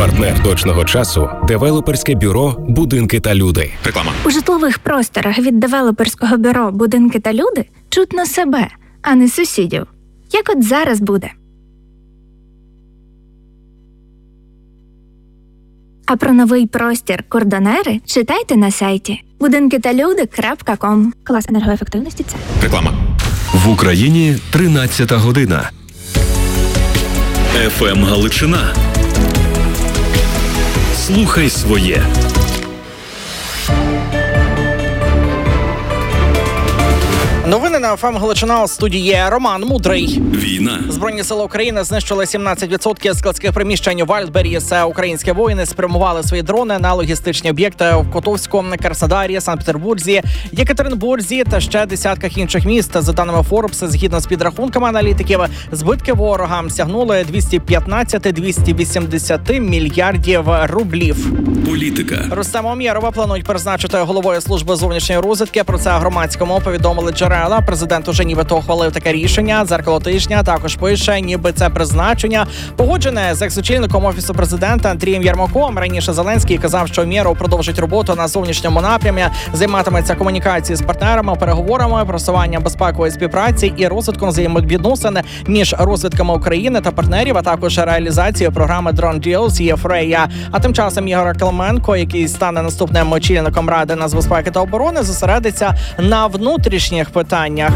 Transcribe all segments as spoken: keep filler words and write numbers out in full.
Партнер точного часу – девелоперське бюро «Будинки та люди». Реклама. У житлових просторах від девелоперського бюро «Будинки та люди» чутно себе, а не сусідів. Як от зараз буде. А про новий простір «Кордонери» читайте на сайті будинки та люди крапка ком. Клас енергоефективності – це. Реклама. В Україні тринадцята година. еф ем Галичина. Слухай своє. Новини на еф ем Галичина, у студії Роман Мудрий. Війна. Збройні сили України знищили сімнадцять відсотків складських приміщень у Вальдберрі. Українські воїни спрямували свої дрони на логістичні об'єкти в Котовську, Краснодарі, Санкт-Петербурзі, Єкатеринбурзі та ще десятках інших міст. За даними Forbes, згідно з підрахунками аналітиків, збитки ворога сягнули двісті п'ятнадцять - двісті вісімдесят мільярдів рублів. Політика. Рустема Умєрова планують призначити головою служби зовнішньої розвідки. Про це громадському повідомили джерела. Президент уже нібито ухвалив таке рішення. Дзеркало тижня також пише, ніби це призначення погоджене з екс-очільником Офісу президента Андрієм Єрмаком. Раніше Зеленський казав, що Умєров продовжить роботу на зовнішньому напрямі, займатиметься комунікацією з партнерами, переговорами, просуванням безпекової співпраці і розвитком взаємовідносин між розвідками України та партнерів, а також реалізацією програми Drone Deals і Фрея. А тим часом Ігор Клименко, який стане наступним очільником Ради нацбезпеки та оборони, зосередиться на внутрішніх питаннях.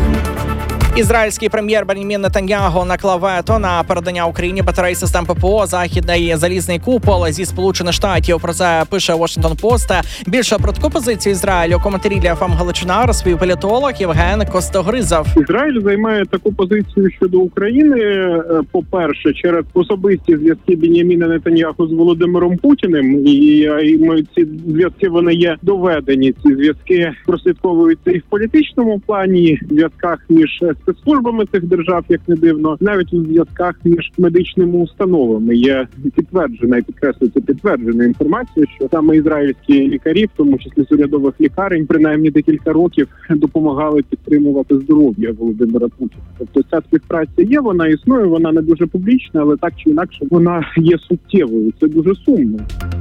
Ізраїльський прем'єр Бен'ямін Нетаньяху наклав вето на передання Україні батарей систем ППО «Західний залізний купол» зі Сполучених Штатів. Про це пише Washington Post. Більше про таку позицію Ізраїлю у коментарі для еф ем Галичина розповів політолог Євген Костогризов. Ізраїль займає таку позицію щодо України, по-перше, через особисті зв'язки Бен'яміна Нетаньяху з Володимиром Путіним. І ми ці зв'язки, вони є доведені. Ці зв'язки прослідковуються і в політичному плані, в зв'язках між спецслужбами цих держав, як не дивно, навіть у зв'язках між медичними установами є підтверджена і підкреслюється підтверджена інформація, що саме ізраїльські лікарі, в тому числі з урядових лікарень, принаймні декілька років допомагали підтримувати здоров'я Володимира Путіна. Тобто ця співпраця є, вона існує, вона не дуже публічна, але так чи інакше вона є суттєвою. Це дуже сумно.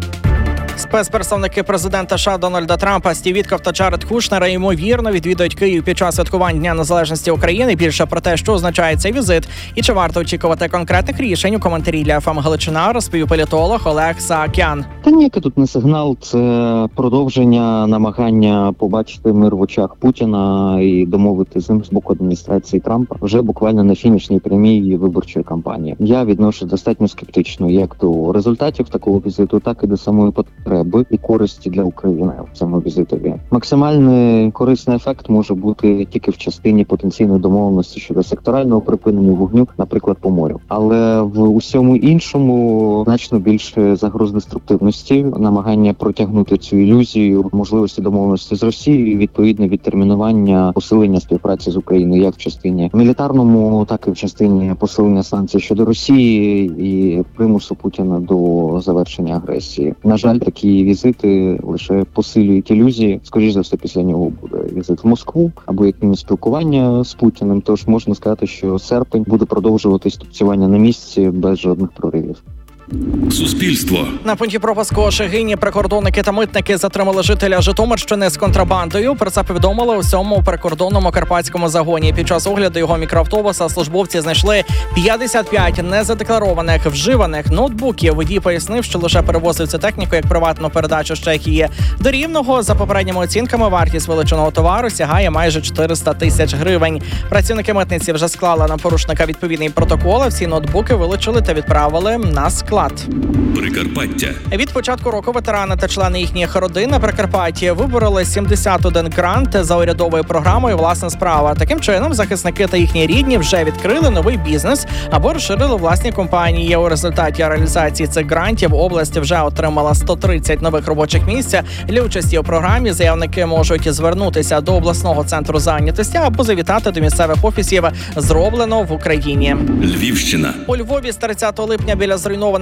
Спецпредставники президента США Дональда Трампа Стів Вітков та Джаред Кушнер ймовірно відвідують Київ під час святкувань Дня Незалежності України. Більше про те, що означає цей візит і чи варто очікувати конкретних рішень, у коментарі для еф ем Галичина розповів політолог Олег Саакян. Та ніякий тут не сигнал, це продовження намагання побачити мир в очах Путіна і домовити з ним з боку адміністрації Трампа вже буквально на фінішній прямій виборчої кампанії. Я відношу достатньо скептично як до результатів такого візиту, так і до самої потреби і користі для України в цьому візитові. Максимальний корисний ефект може бути тільки в частині потенційної домовленості щодо секторального припинення вогню, наприклад, по морю. Але в усьому іншому значно більше загроз деструктивності, намагання протягнути цю ілюзію можливості домовленості з Росією, відповідне відтермінування посилення співпраці з Україною як в частині мілітарному, так і в частині посилення санкцій щодо Росії і примусу Путіна до завершення агресії. На жаль, такі візити лише посилюють ілюзії. Скоріше за все, після нього буде візит в Москву або якимось спілкування з Путіним. Тож можна сказати, що серпень буде продовжуватись тупцювання на місці без жодних проривів. Суспільство. На пункті пропуску Шегині прикордонники та митники затримали жителя Житомирщини з контрабандою. Про це повідомили у сьомому прикордонному карпатському загоні. Під час огляду його мікроавтобуса службовці знайшли п'ятдесят п'ять незадекларованих вживаних ноутбуків. Водій пояснив, що лише перевозив цю техніку як приватну передачу з Чехії до Рівного. За попередніми оцінками, вартість вилученого товару сягає майже чотириста тисяч гривень. Працівники митниці вже склали на порушника відповідний протокол. Всі ноутбуки вилучили та відправили на склад. Прикарпаття. Від початку року ветерани та члени їхніх родин на Прикарпатті вибороли сімдесят один грант за урядовою програмою «Власна справа». Таким чином, захисники та їхні рідні вже відкрили новий бізнес або розширили власні компанії. У результаті реалізації цих грантів область вже отримала сто тридцять нових робочих місць. Для участі у програмі заявники можуть звернутися до обласного центру зайнятості або завітати до місцевих офісів «Зроблено в Україні». Львівщина. У Львові з тридцятого липня біля зруйнованих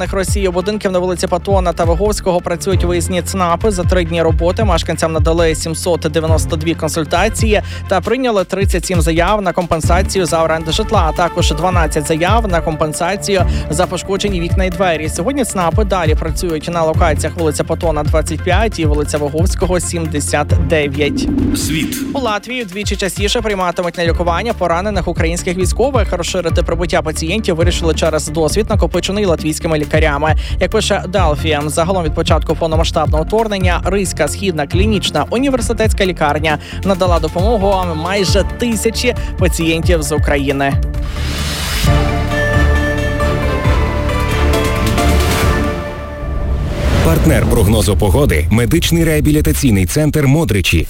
окупованих Росією будинків на вулиці Патона та Виговського працюють виїзні ЦНАПи. За три дні роботи мешканцям надали сімсот дев'яносто дві консультації та прийняли тридцять сім заяв на компенсацію за оренду житла, а також дванадцять заяв на компенсацію за пошкоджені вікна і двері. Сьогодні ЦНАПи далі працюють на локаціях вулиця Патона двадцять п'ять і вулиця Виговського сімдесят дев'ять. Світ. У Латвії вдвічі частіше прийматимуть на лікування поранених українських військових. Розширити прибуття пацієнтів вирішили через досвід, накопичений латвійськими лікарями. Як пише Делфі, загалом від початку повномасштабного вторгнення Ризька східна клінічна університетська лікарня надала допомогу майже тисячі пацієнтів з України. Партнер прогнозу погоди – медичний реабілітаційний центр «Модричі».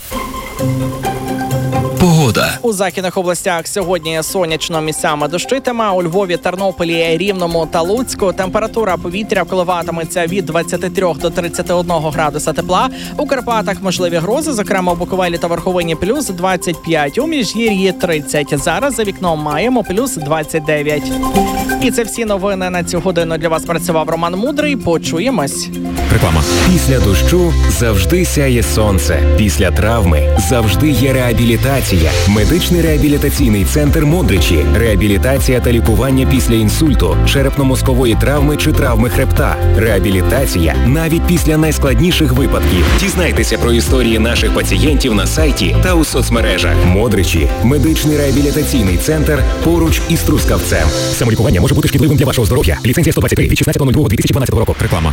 Погода. У західних областях сьогодні сонячно, місцями дощитиме. У Львові, Тернополі, Рівному та Луцьку температура повітря коливатиметься від двадцяти трьох до тридцяти одного градуса тепла. У Карпатах можливі грози, зокрема у Буковелі та Верховині плюс двадцять п'ять, у Міжгір'ї тридцять. Зараз за вікном маємо плюс двадцять дев'ять. І це всі новини на цю годину. Для вас працював Роман Мудрий. Почуємось. Реклама. Після дощу завжди сяє сонце. Після травми завжди є реабілітація. Медичний реабілітаційний центр «Модричі». Реабілітація та лікування після інсульту, черепно-мозкової травми чи травми хребта. Реабілітація навіть після найскладніших випадків. Дізнайтеся про історії наших пацієнтів на сайті та у соцмережах. «Модричі» – медичний реабілітаційний центр поруч із Трускавцем. Самолікування може бути шкідливим для вашого здоров'я. Ліцензія сто двадцять три від шістнадцятого лютого дві тисячі дванадцятого року. Реклама.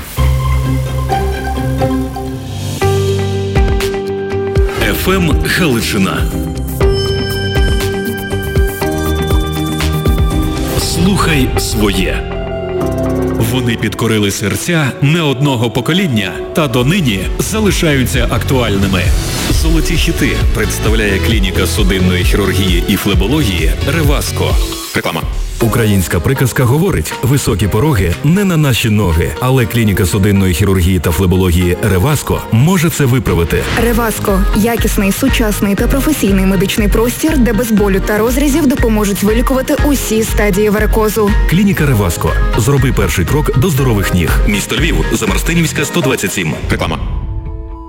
еф ем Галичина. Слухай своє. Вони підкорили серця не одного покоління та донині залишаються актуальними. Золоті хіти представляє клініка судинної хірургії і флебології «Реваско». Реклама. Українська приказка говорить: високі пороги не на наші ноги, але клініка судинної хірургії та флебології «Реваско» може це виправити. «Реваско» – якісний, сучасний та професійний медичний простір, де без болю та розрізів допоможуть вилікувати усі стадії варикозу. Клініка «Реваско». Зроби перший крок до здорових ніг. Місто Львів, Замарстинівська, сто двадцять сім. Реклама.